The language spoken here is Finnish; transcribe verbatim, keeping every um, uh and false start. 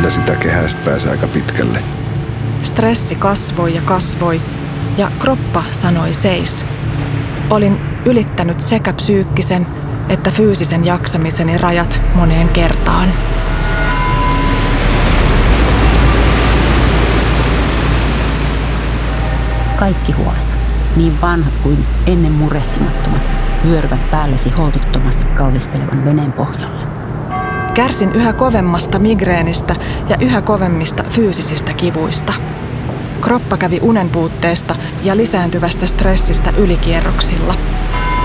Kyllä sitä kehästä pääsi aika pitkälle. Stressi kasvoi ja kasvoi, ja kroppa sanoi seis. Olin ylittänyt sekä psyykkisen että fyysisen jaksamiseni rajat moneen kertaan. Kaikki huolet, niin vanhat kuin ennen murehtimattomat, vyöryvät päällesi holtittomasti kallistelevan veneen pohjalle. Kärsin yhä kovemmasta migreenistä ja yhä kovemmista fyysisistä kivuista. Kroppa kävi unen puutteesta ja lisääntyvästä stressistä ylikierroksilla.